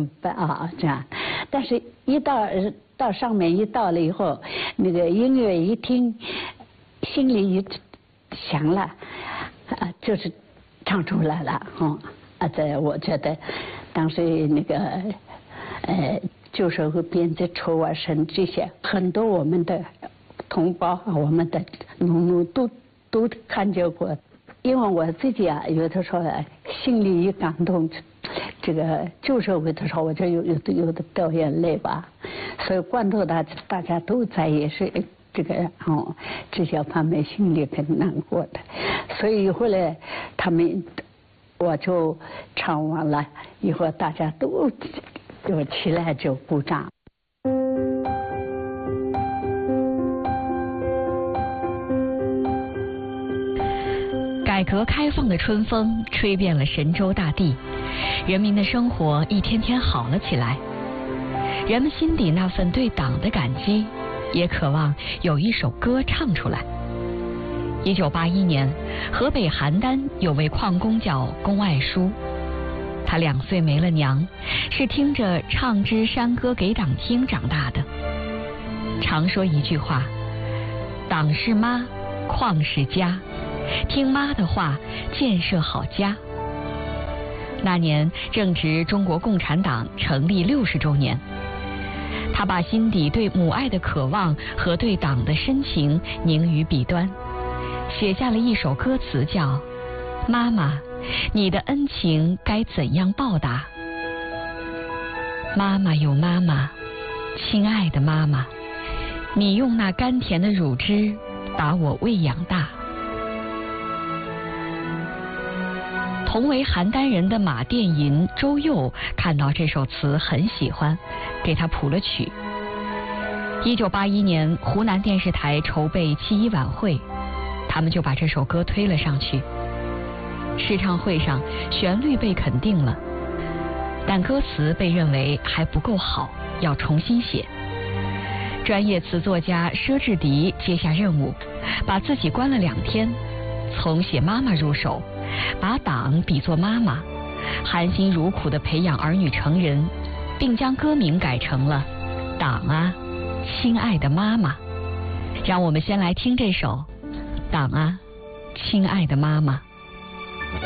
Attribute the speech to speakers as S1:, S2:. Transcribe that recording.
S1: 么办啊？这样，但是一到上面一到了以后，那个音乐一听，心里一响了，就是唱出来了，这我觉得当时那个旧社会编织绸啊绳这些，很多我们的同胞我们的农奴都看见过，因为我自己啊，有的时候心里一感动，这个旧社会的时候，我就有的掉眼泪吧。所以罐头大家都在也是这个这些方面心里很难过的，所以后来我就唱完了以后，大家都就起来就鼓掌。
S2: 改革开放的春风吹遍了神州大地，人民的生活一天天好了起来。人们心底那份对党的感激，也渴望有一首歌唱出来。1981年，河北邯郸有位矿工叫龚爱书，他2岁没了娘，是听着唱支山歌给党听长大的。常说一句话：党是妈，矿是家，听妈的话，建设好家。那年正值中国共产党成立60周年，他把心底对母爱的渴望和对党的深情凝于笔端，写下了一首歌词，叫《妈妈，你的恩情该怎样报答？妈妈有妈妈，亲爱的妈妈，你用那甘甜的乳汁把我喂养大。》同为邯郸人的马殿吟、周佑看到这首词很喜欢，给他谱了曲。1981年，湖南电视台筹备7·1晚会，他们就把这首歌推了上去。试唱会上，旋律被肯定了，但歌词被认为还不够好，要重新写。专业词作家佘志迪接下任务，把自己关了2天，从写妈妈入手，把党比作妈妈，含辛茹苦地培养儿女成人，并将歌名改成了《党啊，亲爱的妈妈》。让我们先来听这首《党啊，亲爱的妈妈》。